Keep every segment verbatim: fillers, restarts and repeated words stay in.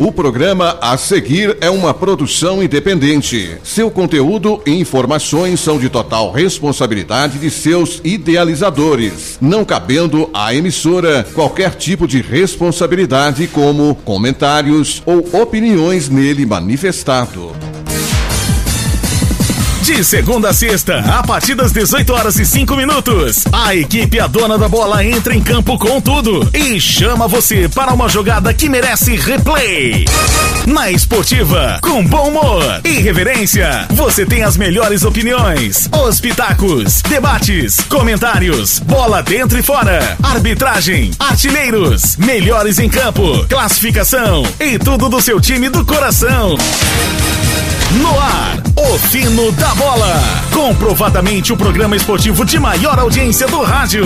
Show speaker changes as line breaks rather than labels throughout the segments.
O programa a seguir é uma produção independente. Seu conteúdo e informações são de total responsabilidade de seus idealizadores, não cabendo à emissora qualquer tipo de responsabilidade como comentários ou opiniões nele manifestado.
De segunda a sexta, a partir das dezoito horas e cinco minutos, a equipe A Dona da Bola entra em campo com tudo e chama você para uma jogada que merece replay. Na Esportiva, com bom humor e reverência, você tem as melhores opiniões, os pitacos, debates, comentários, bola dentro e fora, arbitragem, artilheiros, melhores em campo, classificação e tudo do seu time do coração. No ar, o Fino da Bola, comprovadamente o programa esportivo de maior audiência do rádio.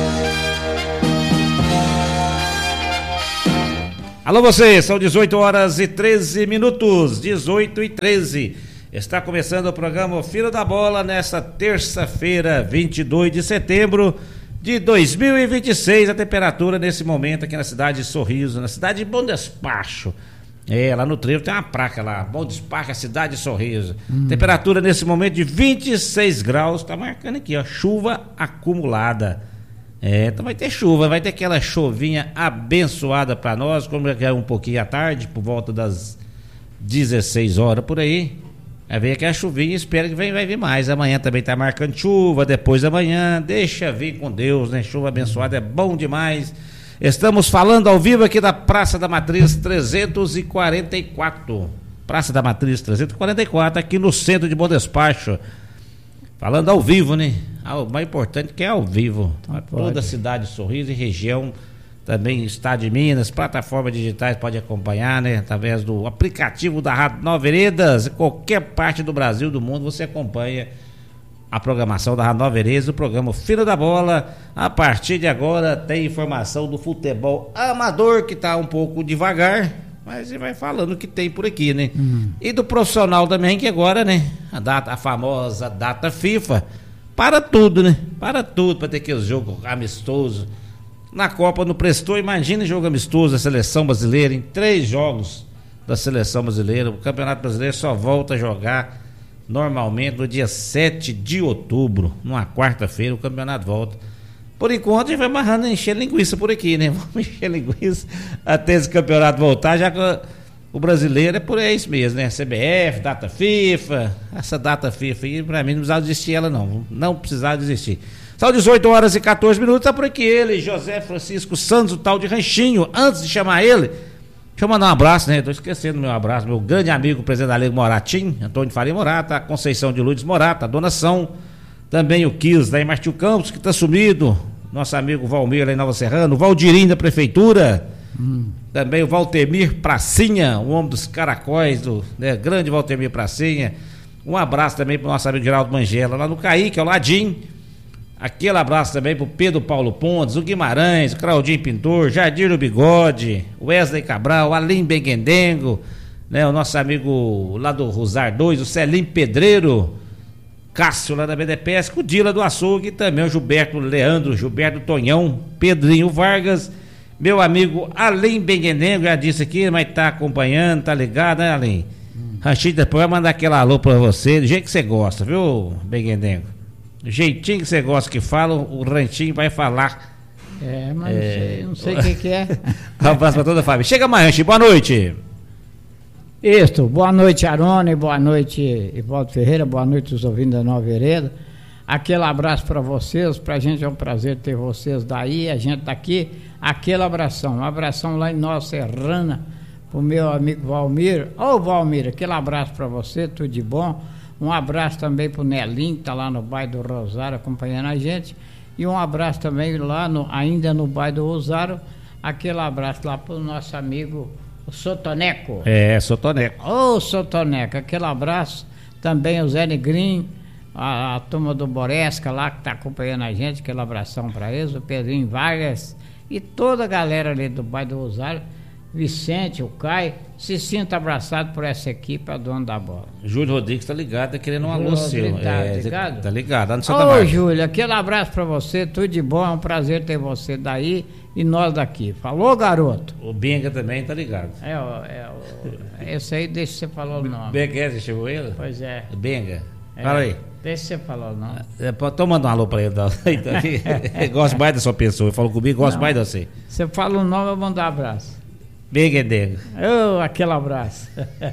Alô vocês, são dezoito horas e treze minutos, dezoito e treze. Está começando o programa o Fino da Bola nesta terça-feira, vinte e dois de setembro de dois mil e vinte e seis. A temperatura nesse momento aqui na cidade de Sorriso, na cidade de Bom Despacho. É, lá no trevo tem uma placa lá, Bom Despacho, a cidade de Sorriso. Hum. Temperatura nesse momento de vinte e seis graus, tá marcando aqui, ó, chuva acumulada. É, então vai ter chuva, vai ter aquela chuvinha abençoada pra nós, como é um pouquinho à tarde, por volta das dezesseis horas por aí. Aí vem aquela chuvinha, espero que vem, vai vir mais. Amanhã também tá marcando chuva, depois da manhã, deixa vir com Deus, né? Chuva abençoada é bom demais. Estamos falando ao vivo aqui da Praça da Matriz trezentos e quarenta e quatro. Praça da Matriz trezentos e quarenta e quatro, aqui no centro de Bom Despacho. Falando ao vivo, né? O mais importante que é ao vivo. Ah, toda a cidade de Sorriso e região, também estado de Minas, plataformas digitais pode acompanhar, né? Através do aplicativo da Rádio Nova Veredas, qualquer parte do Brasil, do mundo, você acompanha a programação da Rádio Nova Veredas, o programa Fino da Bola. A partir de agora tem informação do futebol amador, que está um pouco devagar, mas ele vai falando o que tem por aqui, né? Uhum. E do profissional também, que agora, né? A data, a famosa data FIFA, para tudo, né? Para tudo, para ter aqueles jogos amistosos. Na Copa não prestou, imagina jogo amistoso da seleção brasileira, em três jogos da seleção brasileira. O Campeonato Brasileiro só volta a jogar normalmente no dia sete de outubro, numa quarta-feira, o campeonato volta. Por enquanto a gente vai amarrando, encher linguiça por aqui, né? Vamos encher linguiça até esse campeonato voltar, já que o brasileiro é por é isso mesmo, né? C B F, data FIFA, essa data FIFA aí, pra mim não precisava desistir ela não, não precisava desistir. São dezoito horas e quatorze minutos, tá por aqui ele, José Francisco Santos, o tal de Ranchinho. Antes de chamar ele, deixa eu mandar um abraço, né? Tô esquecendo meu abraço, meu grande amigo, presidente da Liga Moratim, Antônio Faria Morata, a Conceição de Lourdes Morata, a Donação, também o Quis da Martins Campos, que tá sumido, nosso amigo Valmir lá em Nova Serrana, o Valdirim da Prefeitura, hum. também o Valtemir Pracinha, o homem dos caracóis, do né, grande Valtemir Pracinha. Um abraço também pro nosso amigo Geraldo Mangela, lá no Caíque, ao ladinho. Aquele abraço também pro Pedro Paulo Pontes, o Guimarães, o Claudinho Pintor, Jardim no Bigode, o Wesley Cabral, o Alim Benguendengo, né, o nosso amigo lá do Rosar dois, o Celim Pedreiro, Cássio lá da B D P S, o Dila do Açougue, e também o Gilberto Leandro, Gilberto Tonhão, Pedrinho Vargas, meu amigo Alim Benguendengo, já disse aqui, mas tá acompanhando, tá ligado, né, Alim? Hum. Ranchinho depois vai mandar aquele alô pra você, do jeito que você gosta, viu, Benguendengo? Do jeitinho que você gosta que fala, o Ranchinho vai falar.
É, mas é... não sei o que que é.
Um abraço pra toda a família. Chega mais, Ranchinho, boa noite.
Isso, boa noite, Arone, boa noite, Ivaldo Ferreira, boa noite, os ouvintes da Nova Vereda. Aquele abraço para vocês, pra gente é um prazer ter vocês daí, a gente daqui, aquele abração, um abração lá em Nova Serrana, pro meu amigo Valmir. Ô Valmir, aquele abraço para você, tudo de bom. Um abraço também pro Nelinho, que tá lá no bairro do Rosário acompanhando a gente. E um abraço também lá, no, ainda no bairro do Rosário, aquele abraço lá pro nosso amigo o Sotoneco.
É, Sotoneco.
Ô Sotoneco, aquele abraço. Também o Zé Negrinho, a, a turma do Boresca lá que tá acompanhando a gente, aquele abração para eles, o Pedrinho Vargas e toda a galera ali do bairro do Rosário. Vicente, o Caio, se sinta abraçado por essa equipe, a dona da bola.
Júlio Rodrigues tá ligado, tá querendo um
Júlio
alô seu.
Rodrigues tá
É,
ligado?
Tá ligado, lá no Santa
Ô,
Marta.
Júlio, aquele abraço pra você, tudo de bom, é um prazer ter você daí e nós daqui. Falou, garoto?
O Benga também tá ligado.
É, ó, é, ó, esse aí, deixa você falar o nome.
Benga, você chamou ele?
Pois é.
Benga.
É,
Fala aí.
Deixa você falar o nome.
É, tô mandando um alô pra ele. Então. Então, gosto mais da sua pessoa. Ele falou comigo, gosto
Não.
mais de você.
Você fala o nome, eu mando um abraço.
Benga, Benga.
Ô, aquele abraço.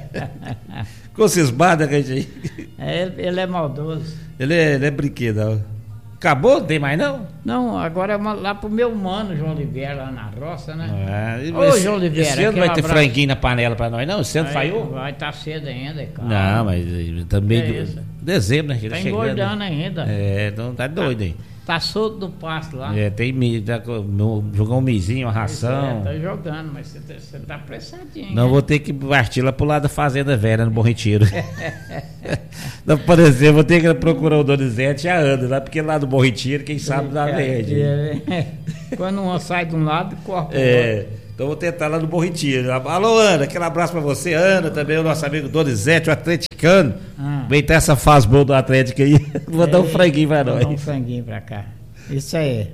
Com cismada, gente.
É, ele, ele é maldoso.
Ele é, ele é brinquedo. Ó. Acabou? Não tem mais não?
Não, agora é uma- lá pro meu mano, João Oliveira, lá na roça, né?
Ah, e
Ô,
esse-
João Oliveira,
Esse ano
aquele
vai ter
abraço.
franguinho na panela pra nós, não? Esse ano
Aí
falhou?
Vai estar cedo ainda, cara.
Não, mas eh, também
É
de
isso.
dezembro, né? que
Tá
chegando.
engordando ainda.
É, então tá doido aí.
Tá solto do pasto lá.
É, tem mi- tá com- no- jogar um mizinho, uma ração.
É, tá jogando, mas você tá, você tá apressadinho.
Não
né?
vou ter que partir lá pro lado da Fazenda Velha, no Bom Retiro. Não aparecer, vou ter que procurar o Donizete há anos lá, porque lá do Bom Retiro, quem sabe dá
É,
verde.
é, é. Quando um sai de um lado, corre pro
É,
outro.
então vou tentar lá no Bom Retiro. Alô, Ana, aquele abraço pra você, Ana, também o nosso amigo Donizete, o atleticano.
Ah.
Vem ter essa fase boa do Atlético aí. Vou dar um franguinho pra
Vou
nós.
dar um franguinho pra cá. Isso aí.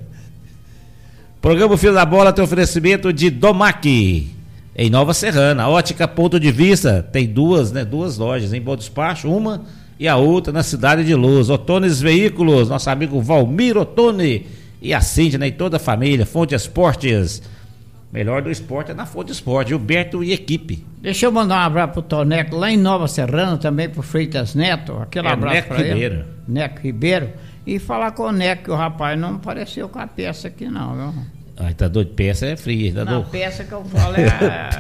Programa Filho da Bola tem oferecimento de Domac, em Nova Serrana. Ótica Ponto de Vista, tem duas, né, duas lojas em Bom Despacho, uma e a outra na Cidade de Luz. Otones Veículos, nosso amigo Valmir Otone e a Cíntia e toda a família. Fonte Esportes, melhor do esporte é na Fonte Esporte. Gilberto e equipe.
Deixa eu mandar um abraço pro Toneco, lá em Nova Serrana, também pro Freitas Neto. Aquele
É,
abraço
Neco
pra ele.
Ribeiro.
Neco Ribeiro. E falar com o Neco, que o rapaz não apareceu com a peça aqui, não, viu?
Ai, tá doido, peça é fria, tá
Não, a
doido.
peça que eu falo é.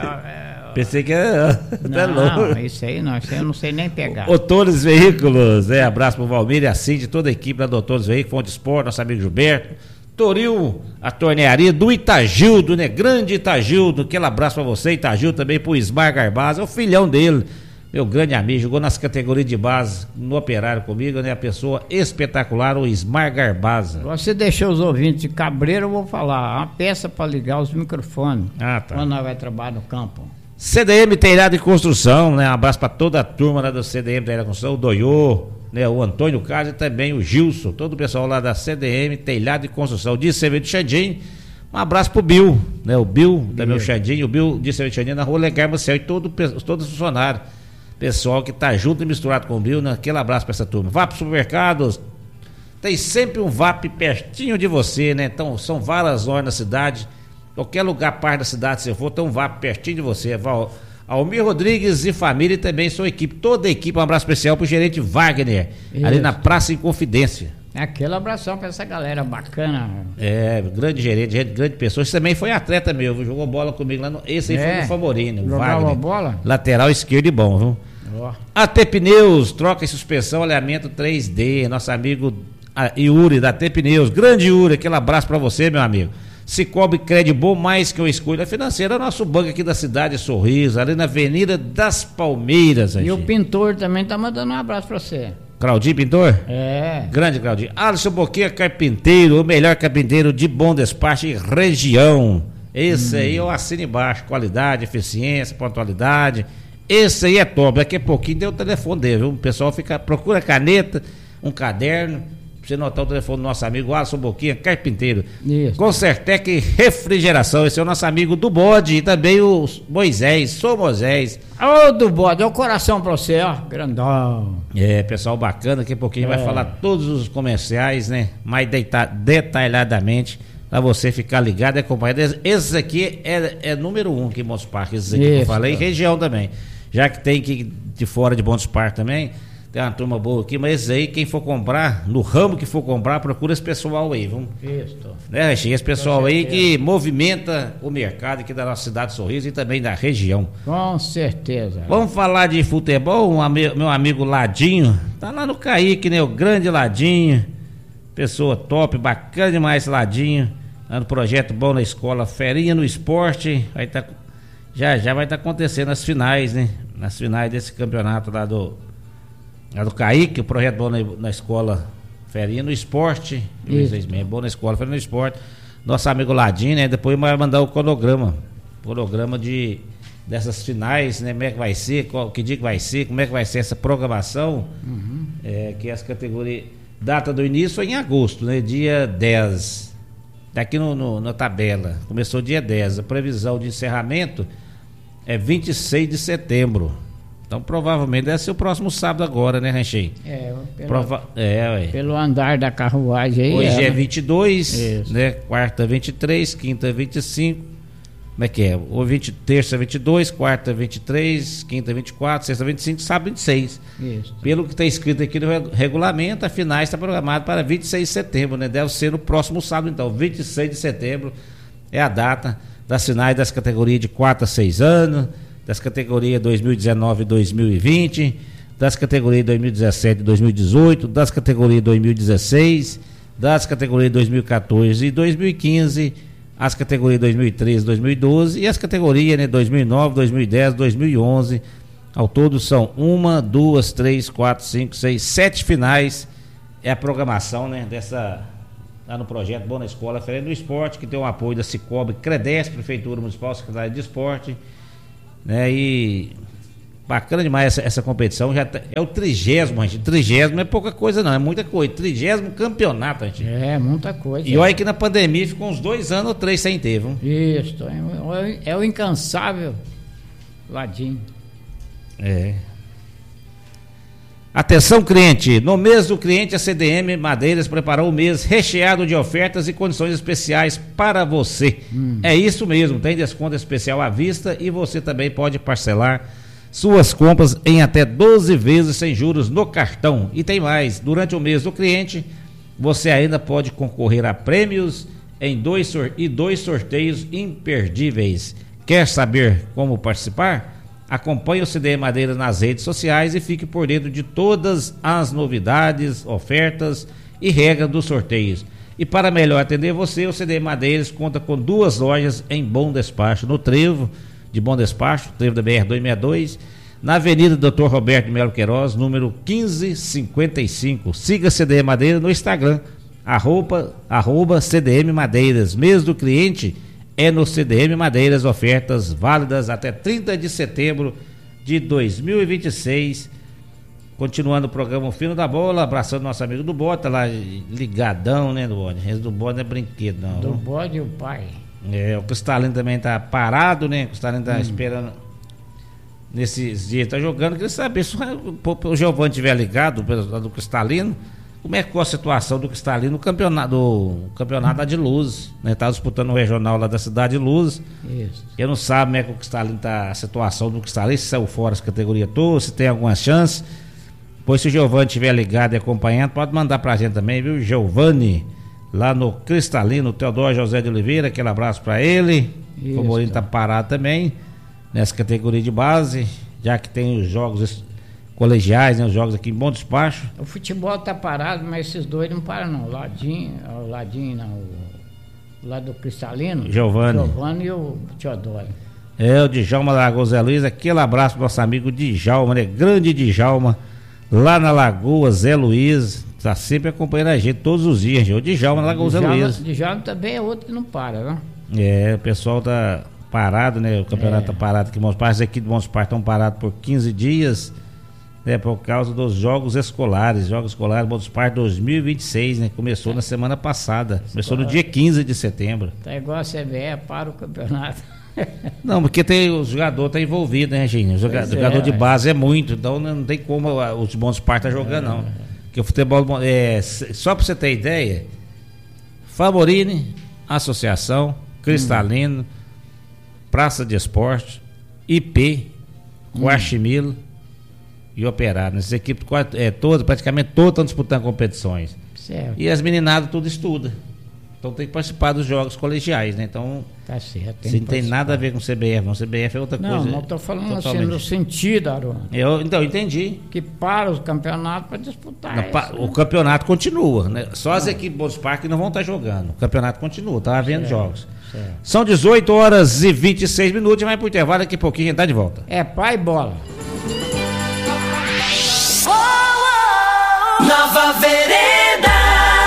é-
Pensei que era. Tá
não,
louco.
isso aí não, isso aí eu não sei nem pegar.
Doutores Veículos, é, abraço pro Valmir e a Cindy, toda a equipe da Doutores Veículos, Fonte Esporte, nosso amigo Gilberto, Toril, a tornearia do Itagildo, né, grande Itagildo, aquele abraço pra você, Itagildo, também pro Ismar Garbaza, é o filhão dele, meu grande amigo, jogou nas categorias de base, no Operário comigo, né, a pessoa espetacular, o Ismar Garbaza.
Você deixou os ouvintes de cabreiro, eu vou falar, uma peça para ligar os microfones,
Ah, tá.
quando nós vai trabalhar no campo.
C D M Telhado e Construção, né? Um abraço para toda a turma lá do C D M Telhado e Construção, o Doiô, né? O Antônio Carlos e também o Gilson, todo o pessoal lá da C D M Telhado e Construção, de Cerveja de Xandim. Um abraço pro Bill, né? O Bill, também o Xandim, o Bill de Cerveja de Xandim na rua Legar Marcel e todo, todos os funcionários. Pessoal que tá junto e misturado com o Bill, né? Aquele abraço para essa turma. Vá pro supermercados, tem sempre um V A P pertinho de você, né? Então, são várias horas na cidade. Qualquer lugar, parte da cidade, se você for, tem um V A P pertinho de você. Val, Almir Rodrigues e família e também sua equipe, toda a equipe. Um abraço especial pro gerente Wagner,
Isso.
ali na Praça Inconfidência.
Aquele abração para essa galera bacana.
É, grande gerente, gente, grande pessoa. Esse também foi atleta meu, viu? Jogou bola comigo lá no. Esse aí
É?
foi no Famorino, o
Jogava
Wagner.
bola?
Lateral esquerdo e bom, viu?
Ó.
A T Pneus, troca e suspensão, alinhamento três D. Nosso amigo a Yuri da T Pneus. Grande Yuri, aquele abraço pra você, meu amigo. Cicobi Crédito Bom, mais que uma escolha financeira, é o nosso banco aqui da cidade, Sorriso, ali na Avenida das Palmeiras.
E o
gente.
pintor também tá mandando um abraço para você.
Claudinho Pintor?
É.
Grande Claudinho. Alisson Boquinha Carpinteiro, o melhor carpinteiro de Bom Despacho e região. Esse aí eu assino embaixo, qualidade, eficiência, pontualidade. Esse aí é top. Daqui a pouquinho deu o telefone dele, viu? O pessoal fica, procura caneta, um caderno, pra você notar o telefone do nosso amigo Alisson Boquinha Carpinteiro.
Isso.
Concertec Refrigeração, esse é o nosso amigo do bode e também o Moisés, sou Moisés.
Ô, do bode, é o coração pra você, ó. Grandão.
É, pessoal bacana, daqui a pouquinho
É.
vai falar todos os comerciais, né? Mais deita- detalhadamente, pra você ficar ligado e acompanhado. Esse aqui é, é número um aqui em Montes Parques, esses aqui que eu
Isso.
falei, região também. Já que tem que de fora de Montes Parques também, tem uma turma boa aqui, mas esses aí, quem for comprar, no ramo que for comprar, procura esse pessoal aí, vamos.
Isso.
Né, Chico? Esse pessoal aí
certeza.
que movimenta o mercado aqui da nossa cidade de Sorriso e também da região.
Com certeza.
Vamos falar de futebol, um ami- meu amigo Ladinho, tá lá no Caíque, né? O grande Ladinho, pessoa top, bacana demais esse Ladinho, lá no projeto bom na escola, ferinha no esporte, vai tá, já já vai estar tá acontecendo as finais, né? Nas finais desse campeonato lá do, lá do Caíque, o projeto bom na, na escola, ferinha no esporte,
Isso.
é bom na escola, ferinha no esporte, nosso amigo Ladinho, né? Depois vai mandar o cronograma cronograma de, dessas finais, né? Como é que vai ser, qual, que dia que vai ser, como é que vai ser essa programação, uhum. é, que as categorias, data do início foi em agosto, né? Dia dez, daqui no, no, na tabela, começou dia dez, a previsão de encerramento é vinte e seis de setembro. Então, provavelmente deve ser o próximo sábado agora, né, Ranchinho?
É, pelo,
Prova... é, ué.
pelo andar da carruagem aí.
Hoje
é,
é vinte e dois,
isso.
né? Quarta vinte e três, quinta vinte e cinco. Como é que é? O vinte, terça vinte e dois, quarta vinte e três, quinta vinte e quatro, sexta vinte e cinco, sábado vinte e seis. Isso. Pelo que está escrito aqui no regulamento, a final está programada para vinte e seis de setembro, né? Deve ser no próximo sábado, então. vinte e seis de setembro é a data das finais das categorias de quatro a seis anos, das categorias dois mil e dezenove e dois mil e vinte, das categorias dois mil e dezessete e dois mil e dezoito, das categorias dois mil e dezesseis, das categorias dois mil e quatorze e dois mil e quinze, as categorias dois mil e treze, dois mil e doze e as categorias, né, dois mil e nove, dois mil e dez, dois mil e onze. Ao todo são uma, duas, três, quatro, cinco, seis, sete finais. É a programação, né, dessa, lá no projeto Boa na Escola, Feira do Esporte, que tem o apoio da Cicobi, Credesc, Prefeitura Municipal, Secretaria de Esporte, né, e bacana demais essa, essa competição. Já tá, é o trigésimo, gente. Trigésimo não é pouca coisa, não, é muita coisa. Trigésimo campeonato, gente.
É, muita coisa.
E olha que na pandemia ficou uns dois anos ou três sem ter, viu?
Isso, é, é o incansável Ladinho.
É. Atenção, cliente, no mês do cliente a C D M Madeiras preparou o mês recheado de ofertas e condições especiais para você. Hum. É isso mesmo, tem desconto especial à vista e você também pode parcelar suas compras em até doze vezes sem juros no cartão. E tem mais, durante o mês do cliente você ainda pode concorrer a prêmios em dois sor- e dois sorteios imperdíveis. Quer saber como participar? Acompanhe o C D M Madeiras nas redes sociais e fique por dentro de todas as novidades, ofertas e regras dos sorteios. E para melhor atender você, o C D M Madeiras conta com duas lojas em Bom Despacho, no Trevo de Bom Despacho, Trevo da B R duzentos e sessenta e dois, na Avenida doutor Roberto de Melo Queiroz, número quinze cinquenta e cinco. Siga C D M Madeiras no Instagram, arroba, arroba C D M Madeiras. Mês do cliente é no C D M Madeiras, ofertas válidas até trinta de setembro de dois mil e vinte e seis. Continuando o programa O Fino da Bola, abraçando nosso amigo do Bode, tá lá ligadão, né, do Bode? Esse do Bode não é brinquedo, não.
Do Bode e o pai.
É, o Cristalino também tá parado, né? O Cristalino tá hum. esperando nesses dias, tá jogando. Queria saber se o Giovanni tiver ligado do Cristalino, como é que ficou a situação do Cristalino no campeonato, do campeonato lá de Luz, né? Tá disputando o regional lá da cidade de Luz. Isso. Eu não sabe como é que o Cristalino tá, a situação do Cristalino, se saiu fora as categorias todas, se tem alguma chance. Pois se o Giovanni estiver ligado e acompanhando, pode mandar pra gente também, viu? Giovanni, lá no Cristalino, Teodoro José de Oliveira, aquele abraço pra ele. Isso. O Morinho tá parado também nessa categoria de base, já que tem os jogos colegiais, né, os jogos aqui em Bom Despacho.
O futebol tá parado, mas esses dois não param não. O Ladinho, o Ladinho não, o lado do Cristalino,
Giovanni.
Giovanni e o Teodoro.
É, o Djalma Lagoa Zé Luiz, aquele abraço pro nosso amigo Djalma, né? Grande Djalma, lá na Lagoa Zé Luiz, tá sempre acompanhando a gente todos os dias, gente. O Djalma na Lagoa Zé Luiz.
Djalma também é outro que não para, né?
É, o pessoal tá parado, né? O campeonato é. tá parado aqui, Bons Partos aqui de Bons Partos estão parados por quinze dias. É, por causa dos jogos escolares, jogos escolares Bom Despacho dois mil e vinte e seis, né? Começou é. na semana passada, começou no dia quinze de setembro.
Tá igual a C B E, para o campeonato.
Não, porque tem, o jogador tá envolvido, né, Gênio? O jogador, é, jogador de base é muito, então não tem como os Bom Despacho tá jogando, é. não. Porque o futebol, é, só pra você ter ideia, Favorini, Associação, Cristalino, hum. Praça de Esporte, I P, Guaximilo, hum. e Operário. Essas equipes é, todas, praticamente todas estão disputando competições. Certo. E as meninadas tudo estuda. Então tem que participar dos jogos colegiais, né? Então,
tá certo.
Tem não tem nada a ver com C B F, não. C B F é outra
não,
coisa.
Não, não estou falando totalmente. Assim no sentido, Arona.
Eu, então, entendi.
Que para o campeonato para disputar.
Não, pa, o campeonato continua, né? Só as equipes Bons Parques não vão estar jogando. O campeonato continua, tá havendo certo, jogos. Certo. São dezoito horas e vinte e seis minutos, vai pro intervalo, daqui a pouquinho a gente tá de volta.
É pai bola.
Nova Veredas.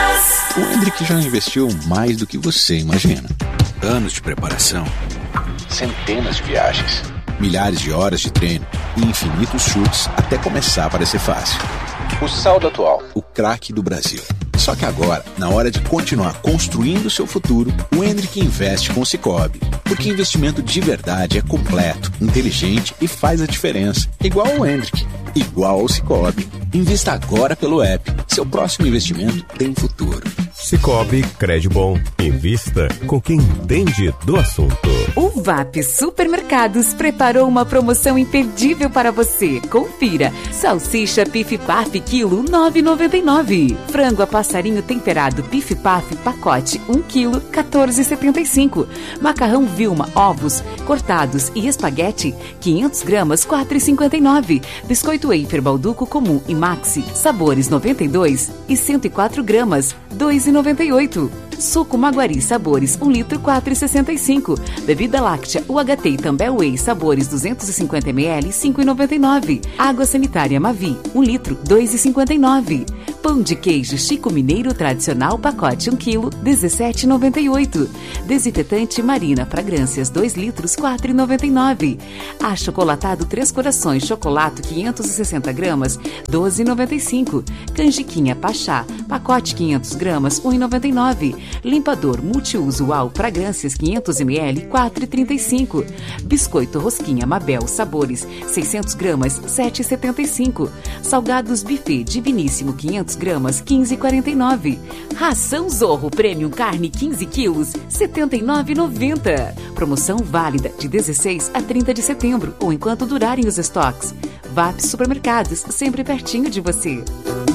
O Hendrick já investiu mais do que você imagina. Anos de preparação, centenas de viagens, milhares de horas de treino e infinitos chutes até começar a parecer fácil. O saldo atual, o craque do Brasil. Só que agora, na hora de continuar construindo seu futuro, o Hendrick investe com o Sicoob. Porque investimento de verdade é completo, inteligente e faz a diferença. Igual ao Hendrick, igual ao Sicoob. Invista agora pelo app. Seu próximo investimento tem futuro.
Sicoob, crédito bom. Invista com quem entende do assunto.
O V A P Supermercados preparou uma promoção imperdível para você. Confira. Salsicha Pif Paf quilo nove reais e noventa e nove centavos. Frango a passarinho temperado Pif Paf pacote um quilo quatorze reais e setenta e cinco centavos. Macarrão Vilma ovos cortados e espaguete quinhentas gramas quatro reais e cinquenta e nove centavos. Biscoito Wafer Balduco comum e Maxi sabores noventa e dois e cento e quatro gramas dois reais e noventa e oito centavos. Suco Maguari sabores um litro quatro reais e sessenta e cinco centavos. Bebida láctea U H T e Tambel Whey sabores duzentos e cinquenta mililitros cinco reais e noventa e nove centavos. Água sanitária Mavi um litro dois reais e cinquenta e nove centavos. Pão de queijo Chico Mineiro tradicional pacote um quilo dezessete reais e noventa e oito centavos. Desinfetante Marina fragrâncias dois litros quatro reais e noventa e nove centavos. Achocolatado Três Corações chocolate quinhentas e sessenta gramas doze reais e noventa e cinco centavos. Canjiquinha Pachá pacote quinhentas gramas um real e noventa e nove centavos. Limpador multiuso Uau fragrâncias quinhentos mililitros quatro reais e trinta e cinco centavos. Biscoito Rosquinha Mabel sabores seiscentas gramas sete reais e setenta e cinco centavos. Salgados Buffet Diviníssimo quinhentas gramas quinze reais e quarenta e nove centavos. Ração Zorro Premium Carne quinze quilos setenta e nove reais e noventa centavos. Promoção válida de dezesseis a trinta de setembro ou enquanto durarem os estoques. V A P Supermercados, sempre pertinho de você.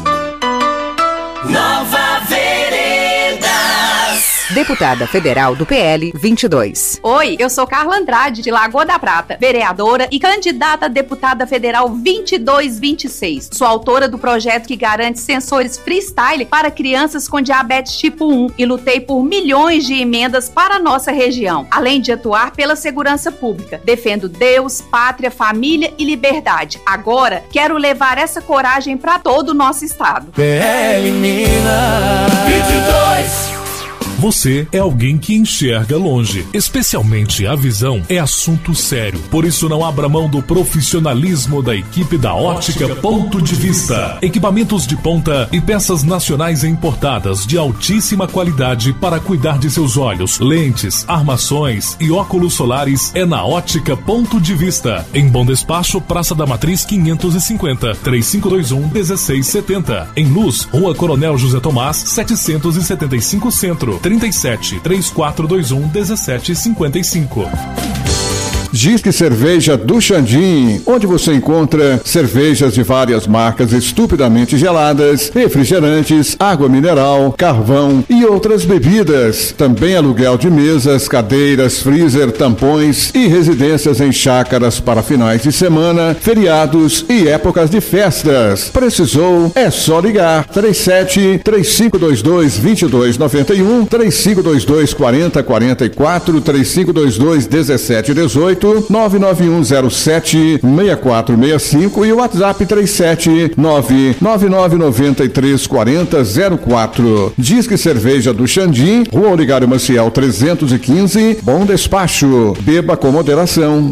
Nova Veredas.
Deputada Federal do P L vinte e dois.
Oi, eu sou Carla Andrade, de Lagoa da Prata, vereadora e candidata a deputada federal vinte e dois vinte e seis. Sou autora do projeto que garante sensores freestyle para crianças com diabetes tipo um e lutei por milhões de emendas para a nossa região, além de atuar pela segurança pública. Defendo Deus, pátria, família e liberdade. Agora, quero levar essa coragem para todo o nosso estado.
P L Minas vinte e dois.
Você é alguém que enxerga longe. Especialmente a visão é assunto sério. Por isso não abra mão do profissionalismo da equipe da Ótica Ponto de Vista. Equipamentos de ponta e peças nacionais importadas de altíssima qualidade para cuidar de seus olhos. Lentes, armações e óculos solares é na Ótica Ponto de Vista. Em Bom Despacho, Praça da Matriz quinhentos e cinquenta, três cinco dois um, um seis sete zero. Em Luz, Rua Coronel José Tomás, setecentos e setenta e cinco Centro. trinta e sete, três quatro dois um, um sete cinco cinco.
Disque Cerveja do Xandim, onde você encontra cervejas de várias marcas estupidamente geladas, refrigerantes, água mineral, carvão e outras bebidas. Também aluguel de mesas, cadeiras, freezer, tampões e residências em chácaras para finais de semana, feriados e épocas de festas. Precisou? É só ligar. três sete, três cinco dois dois, dois dois nove um, três cinco dois dois, quatro zero quatro quatro, três cinco dois dois, um sete um oito, nove nove um zero sete, seis quatro seis cinco e o WhatsApp três sete nove nove nove nove três quatro zero zero quatro. Disque Cerveja do Xandim, Rua Oligário Maciel trezentos e quinze, Bom Despacho. Beba com moderação.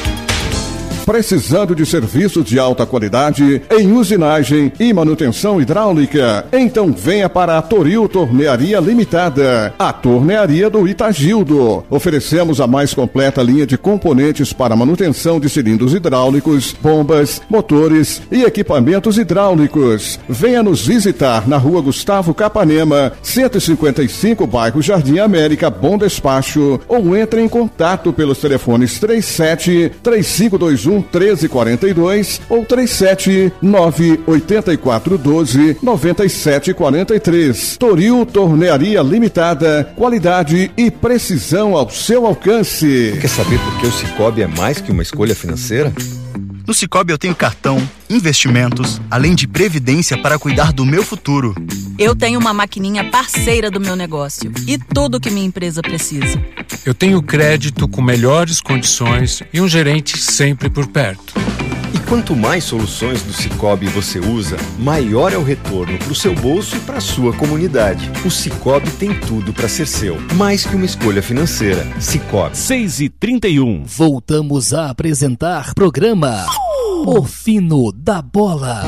Precisando de serviços de alta qualidade em usinagem e manutenção hidráulica? Então venha para a Toril Tornearia Limitada, a tornearia do Itagildo. Oferecemos a mais completa linha de componentes para manutenção de cilindros hidráulicos, bombas, motores e equipamentos hidráulicos. Venha nos visitar na Rua Gustavo Capanema, cento e cinquenta e cinco, bairro Jardim América, Bom Despacho, ou entre em contato pelos telefones três sete, três cinco dois um, um treze quarenta e dois ou três sete nove oito quatro um dois nove sete quatro três. Toril Tornearia Limitada, qualidade e precisão ao seu alcance.
Quer saber por que o Sicoob é mais que uma escolha financeira?
No Sicoob eu tenho cartão, investimentos, além de previdência para cuidar do meu futuro.
Eu tenho uma maquininha parceira do meu negócio e tudo que minha empresa precisa.
Eu tenho crédito com melhores condições e um gerente sempre por perto.
E Quanto mais soluções do Sicoob você usa, maior é o retorno para o seu bolso e para a sua comunidade. O Sicoob tem tudo para ser seu, mais que uma escolha financeira. Sicoob.
seis e trinta e um.
Voltamos a apresentar programa O Fino da Bola.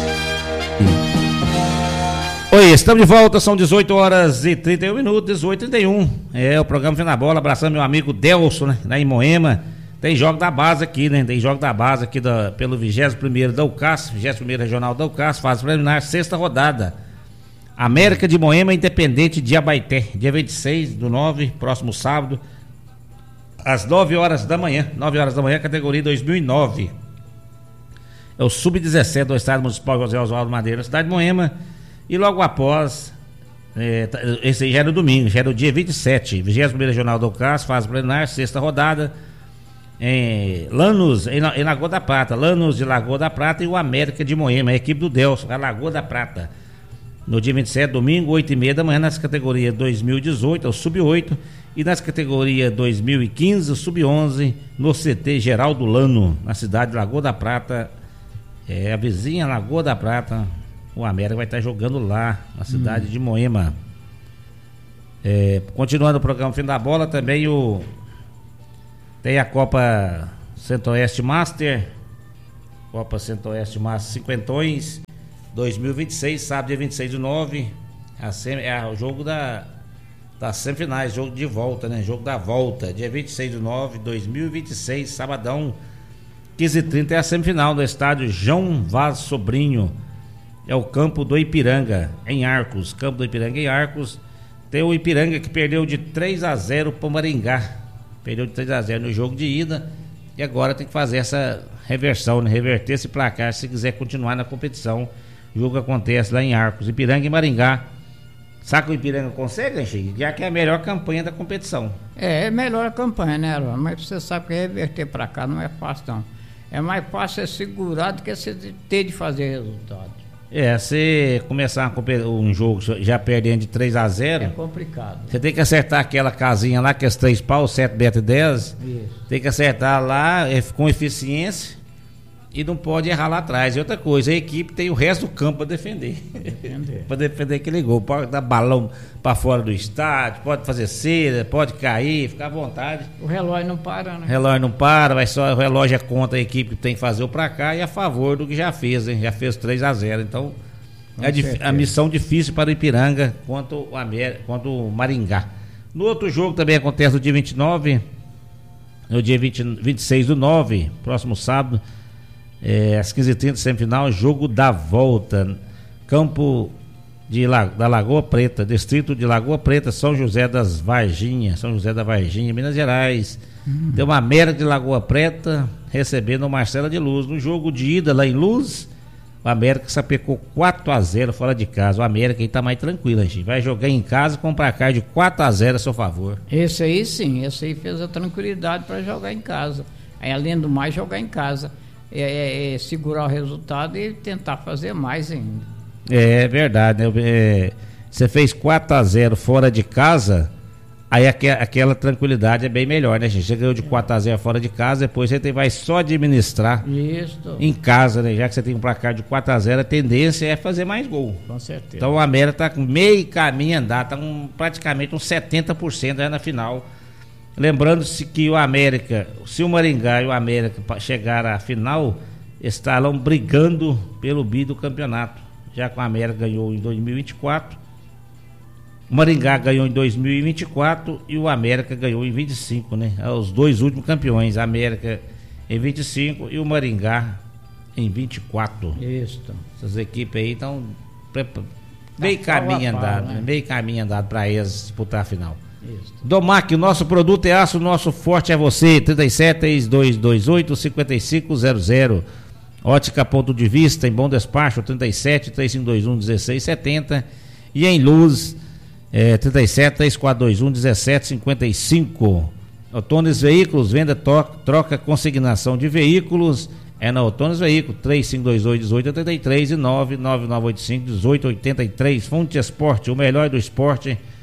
Oi, estamos de volta, são dezoito horas e trinta e um minutos, dezoito e trinta e um. É o programa Fino da Bola, abraçando meu amigo Delso, né, lá em Moema. Tem jogo da base aqui, né? Tem jogo da base aqui da, pelo vigésimo primeiro da U C A S, vigésimo primeiro Regional da U C A S, fase preliminar, sexta rodada. América de Moema, Independente de Abaeté, dia vinte e seis do nove, próximo sábado, às nove horas da manhã, nove horas da manhã, categoria dois mil e nove. É o sub dezessete do Estádio Municipal José Oswaldo Madeira, cidade de Moema, e logo após, é, esse aí já era o domingo, já era o dia vinte e sete, vigésimo primeiro Regional da U C A S, fase preliminar, sexta rodada, em Lanús, em, em Lagoa da Prata, Lanús de Lagoa da Prata e o América de Moema, a equipe do Delso, a Lagoa da Prata. No dia vinte e sete, domingo, oito e meia da manhã, nas categorias dois mil e dezoito, o sub oito, e nas categorias dois mil e quinze, o sub onze, no C T Geraldo Lano, na cidade de Lagoa da Prata, é a vizinha Lagoa da Prata. O América vai estar jogando lá, na cidade hum. de Moema. É, continuando o programa Fim da Bola, também o tem a Copa Centro-Oeste Master, Copa Centro-Oeste Master Cinquentões dois mil e vinte e seis, sábado dia vinte e seis do nove, a sem, é o jogo da, das semifinais, jogo de volta, né? Jogo da volta, dia vinte e seis do nove, dois mil e vinte e seis, sabadão, quinze e trinta, é a semifinal do estádio João Vaz Sobrinho, é o campo do Ipiranga, em Arcos, campo do Ipiranga em Arcos. Tem o Ipiranga que perdeu de três a zero para o Maringá. Perdeu de três a zero no jogo de ida e agora tem que fazer essa reversão, né? Reverter esse placar se quiser continuar na competição. O jogo acontece lá em Arcos, Ipiranga e Maringá. Sabe que o Ipiranga consegue, Chico? Já que é a melhor campanha da competição.
É, é a melhor campanha, né, Arão? Mas você sabe que reverter para cá não é fácil, não. É mais fácil é segurar do que você ter de fazer resultado.
É, você começar um jogo já perdendo de três a zero.
É complicado.
Você tem que acertar aquela casinha lá, que é os três paus, sete, beta e dez.
Isso.
Tem que acertar lá com eficiência e não pode errar lá atrás. E outra coisa, a equipe tem o resto do campo para defender. Defender. Para defender aquele gol. Pode dar balão para fora do estádio, pode fazer cera, pode cair, ficar à vontade.
O relógio não para, né?
O relógio não para, vai só, o relógio é contra a equipe que tem que fazer o pra cá e a favor do que já fez, hein? Já fez três a zero. Então, é dif- a missão difícil para o Ipiranga quanto o, Amer- quanto o Maringá. No outro jogo também acontece no dia vinte e nove, no dia vinte, vinte e seis do nove, próximo sábado. É, às quinze e trinta, semifinal, jogo da volta, campo de La, da Lagoa Preta, distrito de Lagoa Preta, São José das Varginhas, São José da Varginha, Minas Gerais. Uhum. Tem uma América de Lagoa Preta recebendo o Marcela de Luz. No jogo de ida lá em Luz, o América sapecou quatro a zero fora de casa. O América aí tá mais tranquilo, gente. Vai jogar em casa com placar de quatro a zero a seu favor.
Esse aí sim, esse aí fez a tranquilidade para jogar em casa. Aí, além do mais, jogar em casa. É, é, é segurar o resultado e tentar fazer mais ainda.
É verdade, né? É, você fez quatro a zero fora de casa, aí aqu- aquela tranquilidade é bem melhor, né, gente? Você ganhou de quatro a zero fora de casa, depois você tem, vai só administrar
Isso.
em casa, né? Já que você tem um placar de quatro a zero, a tendência é fazer mais gol.
Com certeza.
Então o América tá com meio caminho andado, tá com praticamente uns setenta por cento já na final. Lembrando-se que o América, se o Maringá e o América chegar à final, estarão brigando pelo bi do campeonato. Já que o América ganhou em dois mil e vinte e quatro, o Maringá ganhou em dois mil e vinte e quatro e o América ganhou em vinte e cinco, né? Os dois últimos campeões, a América em vinte e cinco e o Maringá em vinte e quatro.
Isso.
Essas equipes aí estão meio caminho andado, né? Meio caminho andado para eles disputar a final. Isso. Domac, o nosso produto é aço, o nosso forte é você. Trinta e sete, três dois dois oito, cinco cinco zero zero. Ótica Ponto de Vista em Bom Despacho, trinta e sete, três cinco dois um, dezesseis setenta. E em Luz, é, trinta e sete, três quatro dois um, dezessete cinquenta e cinco. Otones Veículos, venda, to- troca, consignação de veículos. É na Otones Veículos, três cinco dois oito, dezoito oitenta e três e nove nove nove oito cinco, dezoito oitenta e três. Fonte Esporte, o melhor do esporte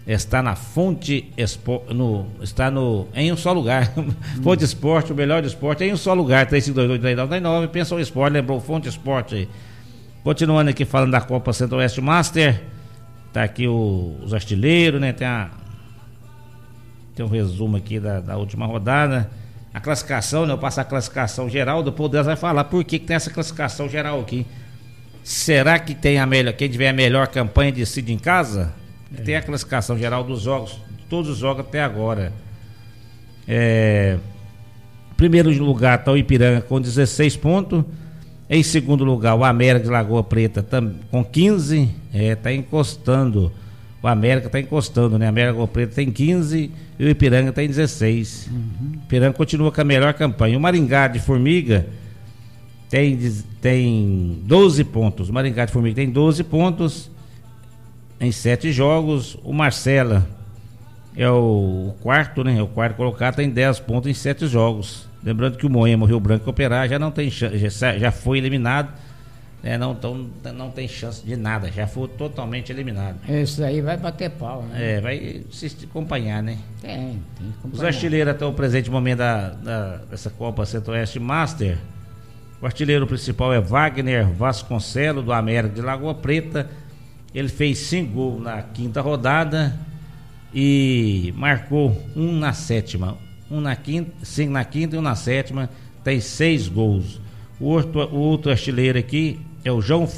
está na Fonte Esporte, no, está no, em um só lugar. Hum. Fonte Esporte, o melhor de esporte, em um só lugar. três cinco dois oito três nove nove. Pensou Esporte, lembrou Fonte Esporte aí. Continuando aqui falando da Copa Centro-Oeste Master, tá aqui o, os artilheiros, né? Tem, a, tem um resumo aqui da, da última rodada. A classificação, né? Eu passo a classificação geral, depois Deus vai falar por que, que tem essa classificação geral aqui. Será que tem a melhor, quem tiver a melhor campanha decide em casa? É. Tem a classificação geral dos jogos, todos os jogos até agora. É, primeiro lugar está o Ipiranga com dezesseis pontos. Em segundo lugar, o América de Lagoa Preta tam, com quinze. É, tá encostando. O América está encostando, né? A América de Lagoa Preta tem quinze e o Ipiranga tem dezesseis. Uhum. O Ipiranga continua com a melhor campanha. O Maringá de Formiga tem, tem doze pontos. O Maringá de Formiga tem doze pontos em sete jogos. O Marcela é o quarto, né? O quarto colocado, tem dez pontos em sete jogos. Lembrando que o Moema, o Rio Branco e o Operário já não tem chance, já, já foi eliminado, né? não, tão, não tem chance de nada, já foi totalmente eliminado.
Isso aí vai bater pau, né?
É, vai se acompanhar, né?
Tem, tem que acompanhar.
Os artilheiros até o presente momento da, da, dessa Copa Centro-Oeste Master. O artilheiro principal é Wagner Vasconcelos, do América de Lagoa Preta. Ele fez cinco gols na quinta rodada e marcou um na sétima. Um na quinta, cinco na quinta e um na sétima, tem seis gols. O outro, o outro artilheiro aqui é o João